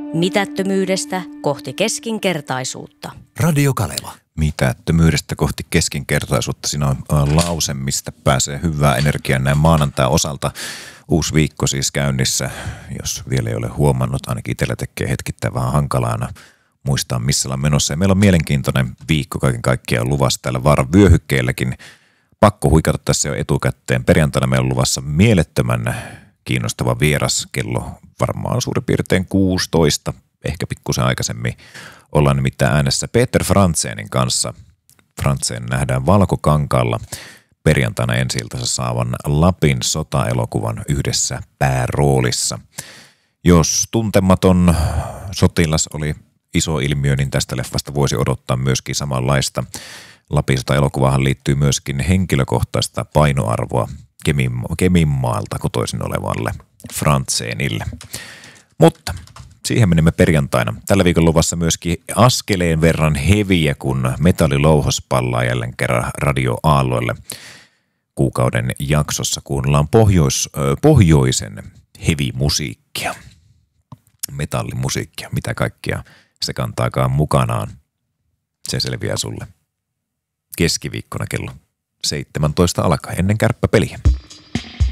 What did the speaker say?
Mitättömyydestä kohti keskinkertaisuutta. Radio Kaleva. Mitättömyydestä kohti keskinkertaisuutta. Siinä on lause, mistä pääsee hyvää energiaa näin maanantai-osalta. Uusi viikko siis käynnissä, jos vielä ei ole huomannut. Ainakin itsellä tekee hetkittäin vähän hankalaana muistaa, missä ollaan menossa. Ja meillä on mielenkiintoinen viikko kaiken kaikkiaan luvassa täällä Vaaran vyöhykkeelläkin. Pakko huikata tässä jo etukäteen. Perjantaina meillä on luvassa mielettömän kiinnostava vieras. Kello varmaan suurin piirtein 16, ehkä pikkusen aikaisemmin. Ollaan nimittäin äänessä Peter Frandzenin kanssa. Frantzen nähdään Valkokankaalla perjantaina ensi-iltansa saavan Lapin sota-elokuvan yhdessä pääroolissa. Jos Tuntematon sotilas oli iso ilmiö, niin tästä leffasta voisi odottaa myöskin samanlaista. Lapin sota-elokuvahan liittyy myöskin henkilökohtaista painoarvoa Keminmaalta kotoisin olevalle Frandzenille. Mutta siihen menemme perjantaina. Tällä viikon luvassa myöskin askeleen verran heviä, kun metallilouhos pallaa jälleen kerran radioaalloille. Kuukauden jaksossa kuunnellaan pohjoisen heavy-musiikkia, metallimusiikkia, mitä kaikkia se kantaakaan mukanaan. Se selviää sulle keskiviikkona kello 17 alkaen ennen kärppäpeliä.